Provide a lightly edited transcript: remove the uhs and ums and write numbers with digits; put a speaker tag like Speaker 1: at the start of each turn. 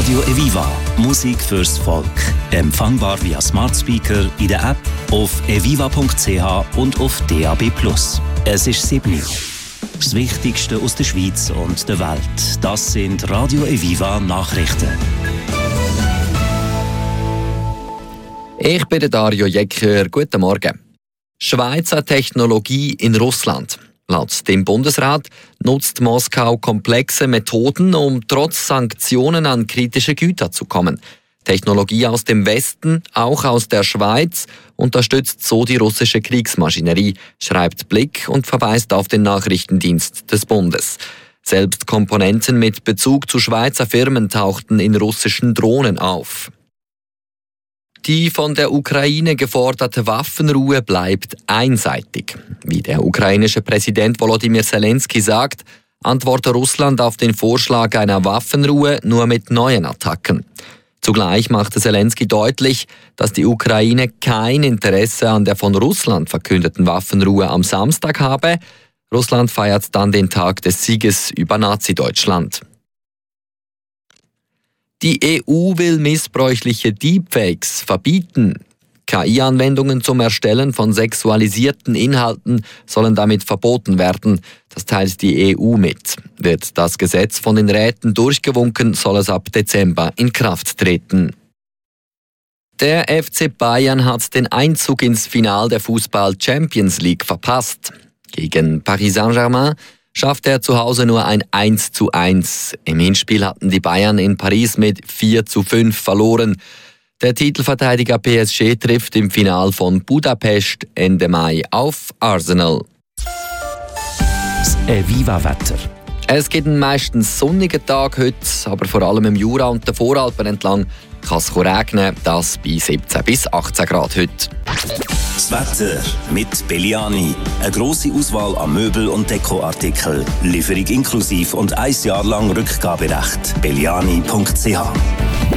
Speaker 1: Radio Eviva. Musik fürs Volk. Empfangbar via Smart Speaker in der App, auf eviva.ch und auf DAB+. Es ist 7 Uhr. Das Wichtigste aus der Schweiz und der Welt. Das sind Radio Eviva Nachrichten.
Speaker 2: Ich bin der Dario Jecker. Guten Morgen. Schweizer Technologie in Russland. Laut dem Bundesrat nutzt Moskau komplexe Methoden, um trotz Sanktionen an kritische Güter zu kommen. Technologie aus dem Westen, auch aus der Schweiz, unterstützt so die russische Kriegsmaschinerie, schreibt Blick und verweist auf den Nachrichtendienst des Bundes. Selbst Komponenten mit Bezug zu Schweizer Firmen tauchten in russischen Drohnen auf. Die von der Ukraine geforderte Waffenruhe bleibt einseitig. Wie der ukrainische Präsident Volodymyr Zelensky sagt, antworte Russland auf den Vorschlag einer Waffenruhe nur mit neuen Attacken. Zugleich machte Zelensky deutlich, dass die Ukraine kein Interesse an der von Russland verkündeten Waffenruhe am Samstag habe. Russland feiert dann den Tag des Sieges über Nazi-Deutschland. Die EU will missbräuchliche Deepfakes verbieten. KI-Anwendungen zum Erstellen von sexualisierten Inhalten sollen damit verboten werden. Das teilt die EU mit. Wird das Gesetz von den Räten durchgewunken, soll es ab Dezember in Kraft treten. Der FC Bayern hat den Einzug ins Finale der Fußball-Champions League verpasst. Gegen Paris Saint-Germain schaffte er zu Hause nur ein 1:1. Im Hinspiel hatten die Bayern in Paris mit 4:5 verloren. Der Titelverteidiger PSG trifft im Finale von Budapest Ende Mai auf Arsenal.
Speaker 1: Das Eviva-Wetter.
Speaker 2: Es gibt einen meistens sonnigen Tag heute, aber vor allem im Jura und den Voralpen entlang kann es regnen, das bei 17 bis 18 Grad heute.
Speaker 1: Das Wetter mit Belliani. Eine grosse Auswahl an Möbel- und Dekoartikeln. Lieferung inklusive und 1 Jahr lang Rückgaberecht. Belliani.ch